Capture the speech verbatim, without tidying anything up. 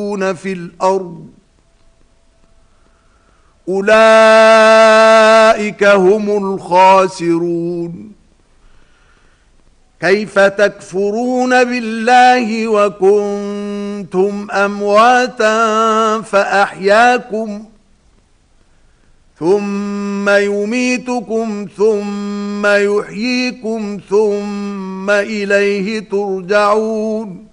في الأرض أولئك هم الخاسرون. كيف تكفرون بالله وكنتم أمواتا فأحياكم ثم يميتكم ثم يحييكم ثم إليه ترجعون.